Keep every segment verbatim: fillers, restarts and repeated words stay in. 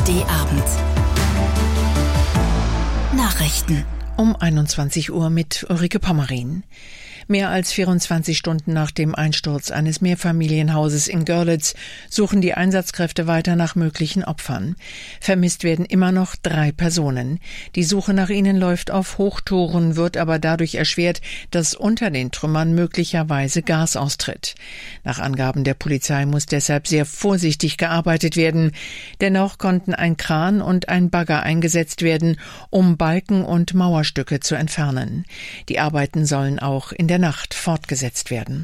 D Abend. Nachrichten. Um einundzwanzig Uhr mit Ulrike Pommerin. Mehr als vierundzwanzig Stunden nach dem Einsturz eines Mehrfamilienhauses in Görlitz suchen die Einsatzkräfte weiter nach möglichen Opfern. Vermisst werden immer noch drei Personen. Die Suche nach ihnen läuft auf Hochtouren, wird aber dadurch erschwert, dass unter den Trümmern möglicherweise Gas austritt. Nach Angaben der Polizei muss deshalb sehr vorsichtig gearbeitet werden. Dennoch konnten ein Kran und ein Bagger eingesetzt werden, um Balken und Mauerstücke zu entfernen. Die Arbeiten sollen auch in der Nacht fortgesetzt werden.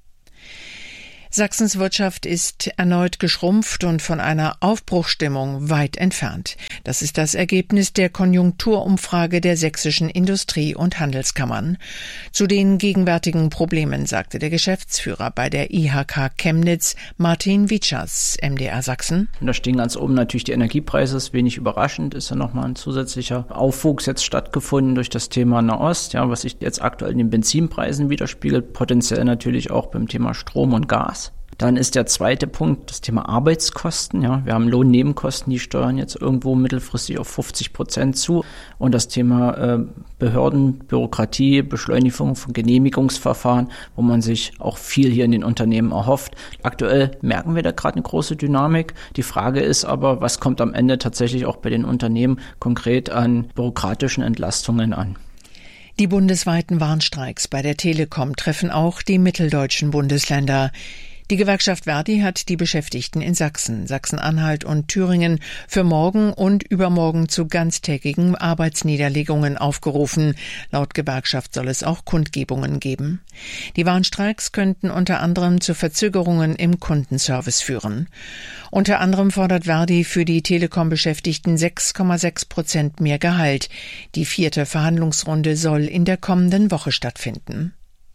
Sachsens Wirtschaft ist erneut geschrumpft und von einer Aufbruchsstimmung weit entfernt. Das ist das Ergebnis der Konjunkturumfrage der sächsischen Industrie- und Handelskammern. Zu den gegenwärtigen Problemen sagte der Geschäftsführer bei der I H K Chemnitz, Martin Witschers, M D R Sachsen. Da stehen ganz oben natürlich die Energiepreise, ist wenig überraschend, ist ja nochmal ein zusätzlicher Aufwuchs jetzt stattgefunden durch das Thema Nahost, ja, was sich jetzt aktuell in den Benzinpreisen widerspiegelt, potenziell natürlich auch beim Thema Strom und Gas. Dann ist der zweite Punkt das Thema Arbeitskosten. Ja, wir haben Lohnnebenkosten, die steuern jetzt irgendwo mittelfristig auf fünfzig Prozent zu. Und das Thema äh, Behörden, Bürokratie, Beschleunigung von Genehmigungsverfahren, wo man sich auch viel hier in den Unternehmen erhofft. Aktuell merken wir da gerade eine große Dynamik. Die Frage ist aber, was kommt am Ende tatsächlich auch bei den Unternehmen konkret an bürokratischen Entlastungen an? Die bundesweiten Warnstreiks bei der Telekom treffen auch die mitteldeutschen Bundesländer. Die Gewerkschaft Verdi hat die Beschäftigten in Sachsen, Sachsen-Anhalt und Thüringen für morgen und übermorgen zu ganztägigen Arbeitsniederlegungen aufgerufen. Laut Gewerkschaft soll es auch Kundgebungen geben. Die Warnstreiks könnten unter anderem zu Verzögerungen im Kundenservice führen. Unter anderem fordert Verdi für die Telekom-Beschäftigten sechs Komma sechs Prozent mehr Gehalt. Die vierte Verhandlungsrunde soll in der kommenden Woche stattfinden.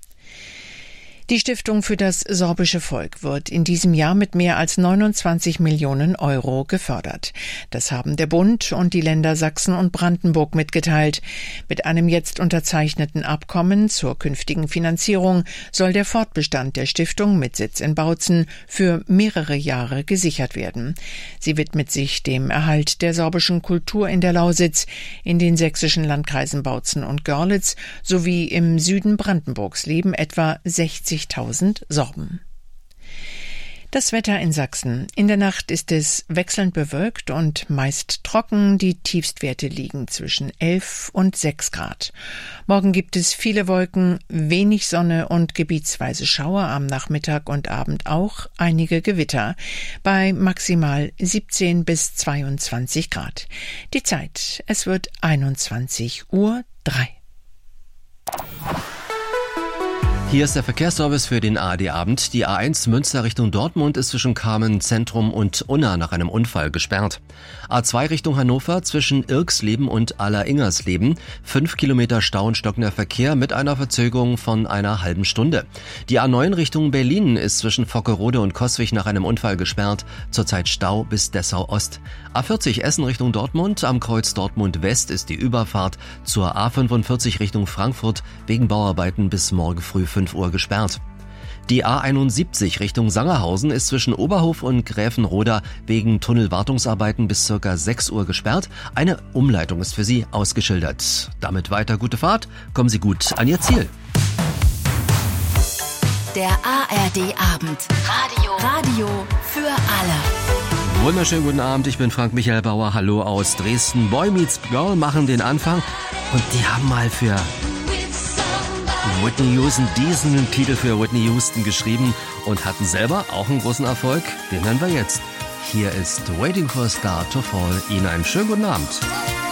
Die Stiftung für das sorbische Volk wird in diesem Jahr mit mehr als neunundzwanzig Millionen Euro gefördert. Das haben der Bund und die Länder Sachsen und Brandenburg mitgeteilt. Mit einem jetzt unterzeichneten Abkommen zur künftigen Finanzierung soll der Fortbestand der Stiftung mit Sitz in Bautzen für mehrere Jahre gesichert werden. Sie widmet sich dem Erhalt der sorbischen Kultur in der Lausitz, in den sächsischen Landkreisen Bautzen und Görlitz sowie im Süden Brandenburgs leben etwa sechzigtausend Sorben. Das Wetter in Sachsen. In der Nacht ist es wechselnd bewölkt und meist trocken. Die Tiefstwerte liegen zwischen elf und sechs Grad. Morgen gibt es viele Wolken, wenig Sonne und gebietsweise Schauer, am Nachmittag und Abend auch einige Gewitter. Bei maximal siebzehn bis zweiundzwanzig Grad. Die Zeit, es wird einundzwanzig Uhr drei. Hier ist der Verkehrsservice für den A R D-Abend. Die A eins Münster Richtung Dortmund ist zwischen Kamen Zentrum und Unna nach einem Unfall gesperrt. A zwei Richtung Hannover zwischen Irksleben und Aller-Ingersleben. Fünf Kilometer Stau und stockender Verkehr mit einer Verzögerung von einer halben Stunde. Die A neun Richtung Berlin ist zwischen Vockerode und Coswig nach einem Unfall gesperrt. Zurzeit Stau bis Dessau Ost. A vierzig Essen Richtung Dortmund. Am Kreuz Dortmund West ist die Überfahrt zur A fünfundvierzig Richtung Frankfurt wegen Bauarbeiten bis morgen früh fünf Uhr gesperrt. Die A einundsiebzig Richtung Sangerhausen ist zwischen Oberhof und Gräfenroda wegen Tunnelwartungsarbeiten bis circa sechs Uhr gesperrt. Eine Umleitung ist für Sie ausgeschildert. Damit weiter gute Fahrt. Kommen Sie gut an Ihr Ziel. Der A R D-Abend. Radio. Radio für alle. Wunderschönen guten Abend, ich bin Frank Michael Bauer. Hallo aus Dresden. Boy Meets Girl machen den Anfang und die haben mal für Whitney Houston diesen Titel für Whitney Houston geschrieben und hatten selber auch einen großen Erfolg. Den hören wir jetzt. Hier ist Waiting for a Star to Fall. Ihnen einen schönen guten Abend.